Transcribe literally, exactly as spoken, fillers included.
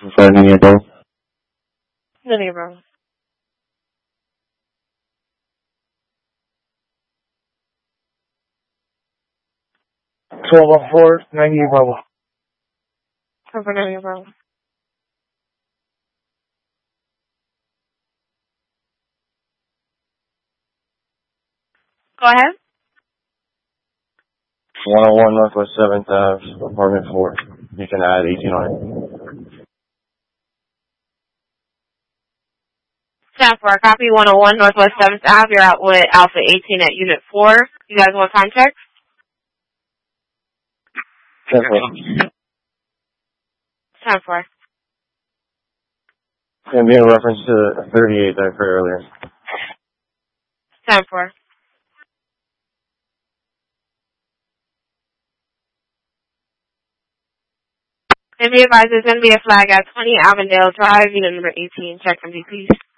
Seven years old. None of your problem. twelve oh four, ninety-eight Bravo. Over none of your problem. Go ahead. one oh one Northwest seventh Avenue, apartment four. You can add eighteen hundred. Staff for copy one oh one Northwest seventh Avenue. You're out with Alpha eighteen at Unit four. You guys want contact? ten four. ten four. It's going to be in reference to thirty-eight that occurred earlier. ten four. And be advised, there's going to be a flag at twenty Avondale Drive, unit number eighteen. Check from D P.